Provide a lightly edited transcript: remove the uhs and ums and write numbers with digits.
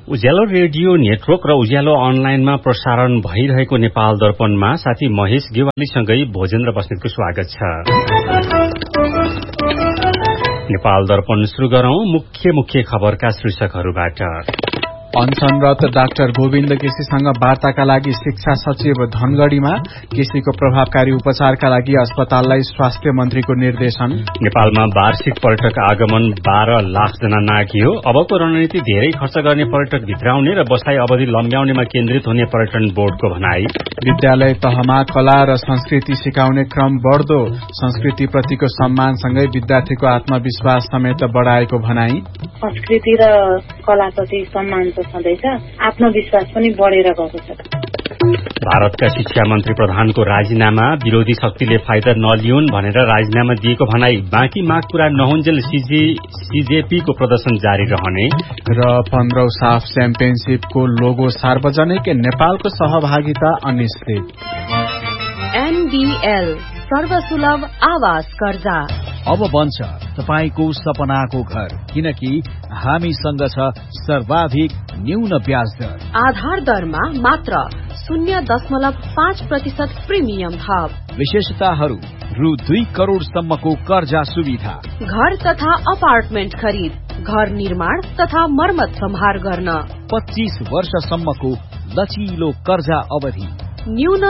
उज्यालो radio network र उज्यालो अनलाइनमा प्रसारण भइरहेको नेपाल दर्पणमा साथी महेश गेवालीसँगै भोजेन्द्र बस्नेतको स्वागत छ। नेपाल दर्पण शुरू गरौं मुख्य खबरका शीर्षकहरूबाट। अनसनरत डाक्टर गोविन्द केसीसँग वार्ताका लागि शिक्षा सचिव धनगढ़ीमा, केसीको प्रभावकारी उपचारका लागि अस्पताललाई स्वास्थ्य मन्त्रीको निर्देशन। नेपालमा वार्षिक पर्यटक आगमन 12 लाख जना नाघियो। अबको रणनीति धेरै खर्च गर्ने पर्यटक भित्राउने र बसाई अवधि लम्ब्याउनेमा केन्द्रित हुने पर्यटन बोर्डको भनाई। विद्यालय तहमा कला र संस्कृति सिकाउने क्रम बढ्दो, संस्कृति प्रतिको सम्मानसँगै विद्यार्थीको आत्मविश्वास समेत बढाएको भनाई। संस्कृति र कलाप्रति सम्मान छँदैछ, आत्मविश्वास पनि बढेर गएको छ। भारतका शिक्षा मन्त्री प्रधानको राजीनामा, विरोधी शक्तिले फाइदा नलिउन् भनेर राजीनामा दिएको भनाई। बाँकी माग पूरा नहुन्जेल सीजेपीको प्रदर्शन जारी रहने र 15औं साफ च्याम्पियनशीपको लोगो सार्वजनिक, नेपालको सहभागिता अनिश्चित। एनडीएल सर्वसुलभ आवास कर्जा अब बन्छ तपाईको सपनाको घर, किनकि हामीसँग छ सर्वाधिक न्यून ब्याज दर। आधार दरमा मात्र 0.5% प्रिमियम थप। विशेषताहरू रु 2 करोड़ सम्मको कर्जा सुविधा, घर तथा अपार्टमेन्ट खरिद, घर निर्माण तथा मर्मत सम्हार गर्न, 25 वर्षसम्मको लचिलो कर्जा अवधि, न्यून